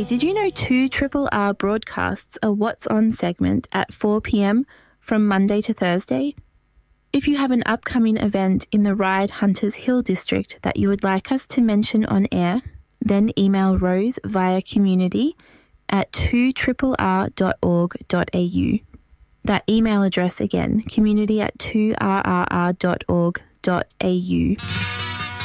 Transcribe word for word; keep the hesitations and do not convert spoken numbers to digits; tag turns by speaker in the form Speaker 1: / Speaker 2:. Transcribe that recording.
Speaker 1: Hey, did you know two Triple R broadcasts a What's On segment at four p.m. from Monday to Thursday? If you have an upcoming event in the Ryde Hunters Hill district that you would like us to mention on air, then email Rose via community at two r r dot org dot a u. That email address again, community at two r r r dot org dot a u.